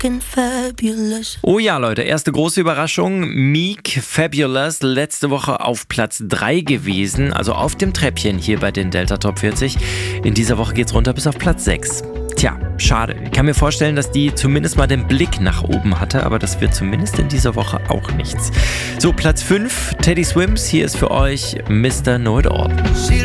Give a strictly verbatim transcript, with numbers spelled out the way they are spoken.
fucking fabulous. Oh ja, Leute, erste große Überraschung. Meek, Fabulous, letzte Woche auf Platz drei gewesen, also auf dem Treppchen hier bei den Delta Top vierzig. In dieser Woche geht's runter bis auf Platz sechs. Tja, schade. Ich kann mir vorstellen, dass die zumindest mal den Blick nach oben hatte, aber das wird zumindest in dieser Woche auch nichts. So, Platz fünf, Teddy Swims, hier ist für euch Mister Know It All.